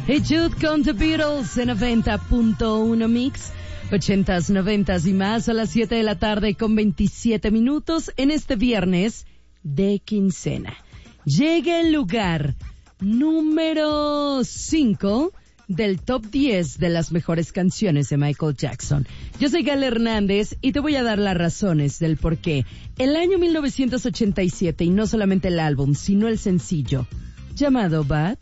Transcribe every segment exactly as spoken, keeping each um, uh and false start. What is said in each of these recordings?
Hey Jude con The Beatles en noventa punto uno Mix, ochentas, noventas y más a las siete de la tarde con veintisiete minutos en este viernes de quincena. Llega el lugar número cinco del top diez de las mejores canciones de Michael Jackson. Yo soy Gala Hernández y te voy a dar las razones del por qué. El año mil novecientos ochenta y siete, y no solamente el álbum, sino el sencillo, llamado Bad,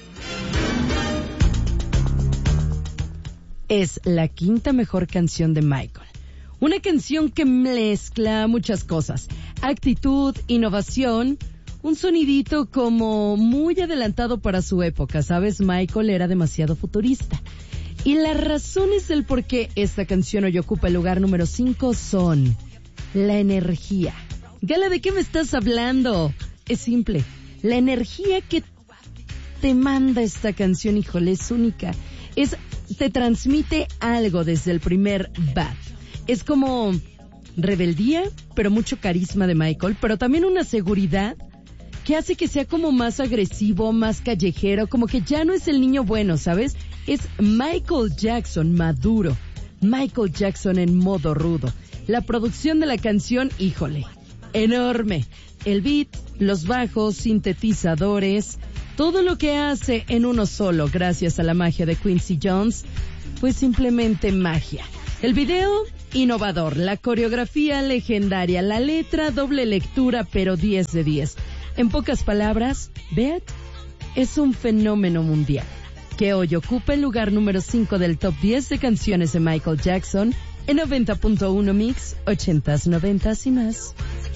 es la quinta mejor canción de Michael. Una canción que mezcla muchas cosas: actitud, innovación, un sonidito como muy adelantado para su época, ¿sabes? Michael era demasiado futurista. Y las razones del por qué esta canción hoy ocupa el lugar número cinco son la energía. Gala, ¿de qué me estás hablando? Es simple. La energía que te manda esta canción, híjole, es única. Es, te transmite algo desde el primer Bad. Es como rebeldía, pero mucho carisma de Michael, pero también una seguridad que hace que sea como más agresivo, más callejero, como que ya no es el niño bueno, ¿sabes? Es Michael Jackson maduro, Michael Jackson en modo rudo. La producción de la canción, híjole, enorme. El beat, los bajos, sintetizadores, todo lo que hace en uno solo, gracias a la magia de Quincy Jones, pues simplemente magia. El video, innovador. La coreografía, legendaria. La letra, doble lectura, pero diez de diez. En pocas palabras, Bad es un fenómeno mundial, que hoy ocupa el lugar número cinco del top diez de canciones de Michael Jackson en noventa punto uno Mix, ochentas, noventas y más.